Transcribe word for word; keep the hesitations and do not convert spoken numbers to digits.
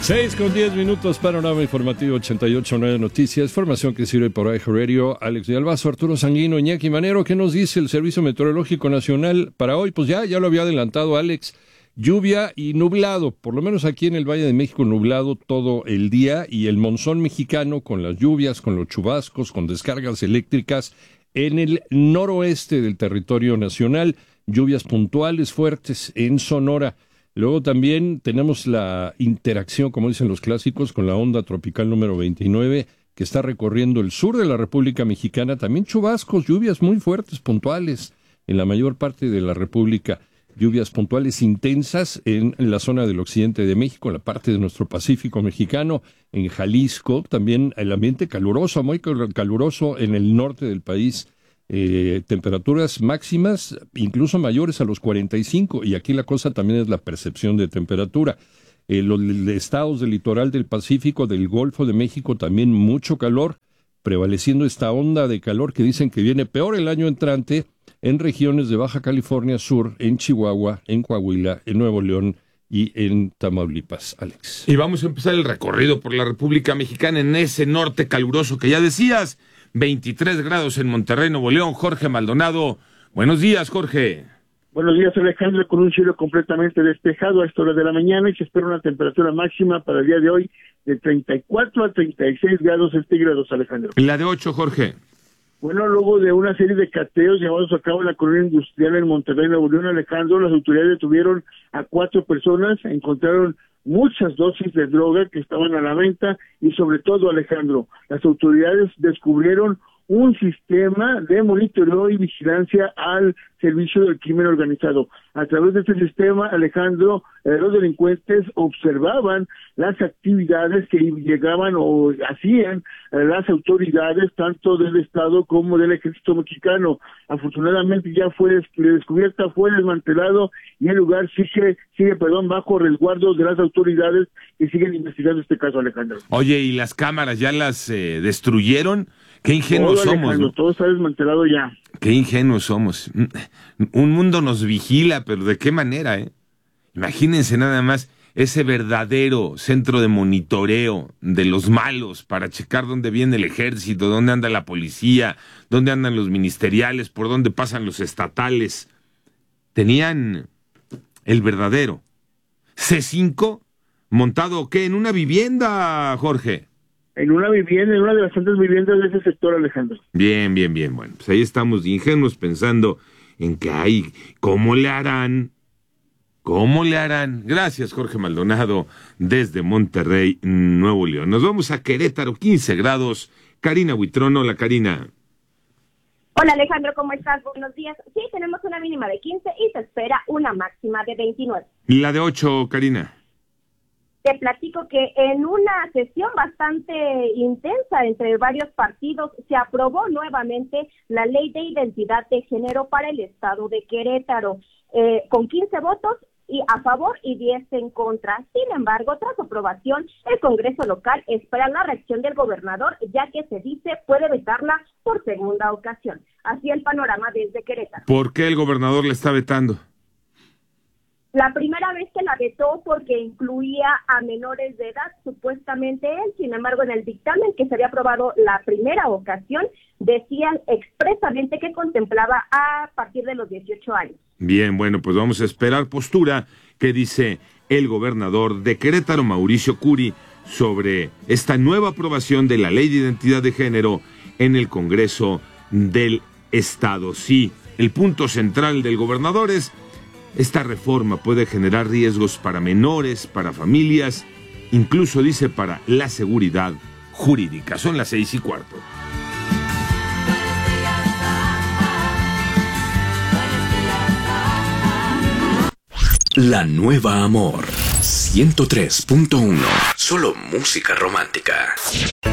seis con diez minutos, panorama informativo ochenta y ocho punto nueve Noticias, formación que sirve por iHeartRadio. Alex de Albazo, Arturo Sanguino, Iñaki Manero. ¿Qué nos dice el Servicio Meteorológico Nacional para hoy? Pues ya, ya lo había adelantado Alex, lluvia y nublado, por lo menos aquí en el Valle de México, nublado todo el día, y el monzón mexicano con las lluvias, con los chubascos, con descargas eléctricas en el noroeste del territorio nacional, lluvias puntuales fuertes en Sonora. Luego también tenemos la interacción, como dicen los clásicos, con la onda tropical número veintinueve, que está recorriendo el sur de la República Mexicana. También chubascos, lluvias muy fuertes, puntuales, en la mayor parte de la República. Lluvias puntuales intensas en la zona del occidente de México, en la parte de nuestro Pacífico mexicano, en Jalisco. También el ambiente caluroso, muy caluroso en el norte del país. Eh, temperaturas máximas incluso mayores a los cuarenta y cinco, y aquí la cosa también es la percepción de temperatura. Eh, los estados del litoral del Pacífico, del Golfo de México, también mucho calor, prevaleciendo esta onda de calor que dicen que viene peor el año entrante en regiones de Baja California Sur, en Chihuahua, en Coahuila, en Nuevo León y en Tamaulipas. Alex. Y vamos a empezar el recorrido por la República Mexicana en ese norte caluroso que ya decías. veintitrés grados en Monterrey, Nuevo León. Jorge Maldonado. Buenos días, Jorge. Buenos días, Alejandro, con un cielo completamente despejado a esta hora de la mañana, y se espera una temperatura máxima para el día de hoy de treinta y cuatro a treinta y seis grados centígrados, Alejandro. La de ocho, Jorge. Bueno, luego de una serie de cateos llevados a cabo en la colonia industrial en Monterrey, Nuevo León, Alejandro, las autoridades detuvieron a cuatro personas, encontraron muchas dosis de droga que estaban a la venta, y sobre todo, Alejandro, las autoridades descubrieron un sistema de monitoreo y vigilancia al servicio del crimen organizado. A través de este sistema, Alejandro, eh, los delincuentes observaban las actividades que llegaban o hacían eh, las autoridades, tanto del Estado como del Ejército Mexicano. Afortunadamente ya fue des- descubierta, fue desmantelado, y el lugar sigue, sigue perdón, bajo resguardo de las autoridades que siguen investigando este caso, Alejandro. Oye, ¿y las cámaras ya las eh, destruyeron? Qué ingenuos todo, somos, ¿no? Todo está desmantelado ya. Qué ingenuos somos. Un mundo nos vigila, pero ¿de qué manera, eh? Imagínense nada más ese verdadero centro de monitoreo de los malos para checar dónde viene el ejército, dónde anda la policía, dónde andan los ministeriales, por dónde pasan los estatales. Tenían el verdadero C cinco montado, ¿qué? En una vivienda, Jorge. En una vivienda, en una de las tantas viviendas de ese sector, Alejandro. Bien, bien, bien. Bueno, pues ahí estamos ingenuos pensando en que hay, ¿cómo le harán? ¿Cómo le harán? Gracias, Jorge Maldonado, desde Monterrey, Nuevo León. Nos vamos a Querétaro, quince grados. Karina Buitrón, hola, Karina. Hola, Alejandro, ¿cómo estás? Buenos días. Sí, tenemos una mínima de quince y se espera una máxima de veintinueve. La de ocho, Karina. Te platico que en una sesión bastante intensa entre varios partidos se aprobó nuevamente la Ley de Identidad de Género para el Estado de Querétaro, eh, con quince votos y a favor y diez en contra. Sin embargo, tras aprobación, el Congreso local espera la reacción del gobernador, ya que se dice puede vetarla por segunda ocasión. Así el panorama desde Querétaro. ¿Por qué el gobernador le está vetando? La primera vez que la vetó porque incluía a menores de edad, supuestamente él. Sin embargo, en el dictamen que se había aprobado la primera ocasión, decían expresamente que contemplaba a partir de los dieciocho años. Bien, bueno, pues vamos a esperar postura que dice el gobernador de Querétaro, Mauricio Curi, sobre esta nueva aprobación de la Ley de Identidad de Género en el Congreso del Estado. Sí, el punto central del gobernador es: esta reforma puede generar riesgos para menores, para familias, incluso dice para la seguridad jurídica. Son las seis y cuarto. La nueva Amor ciento tres punto uno. Solo música romántica.